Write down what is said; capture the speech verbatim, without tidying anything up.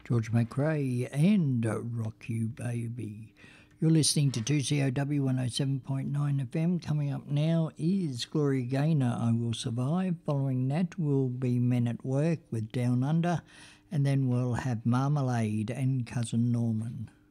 George McRae and Rock You Baby. You're listening to two C O W one oh seven point nine F M. Coming up now is Gloria Gaynor, I Will Survive. Following that will be Men at Work with Down Under, and then we'll have Marmalade and Cousin Norman.